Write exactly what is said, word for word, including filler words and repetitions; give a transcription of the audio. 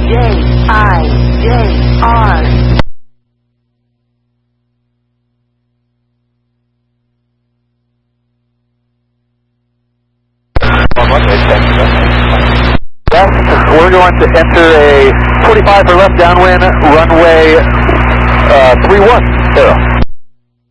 J I J R. Yes, we're going to enter a forty-five for left downwind, runway uh, three one, zero.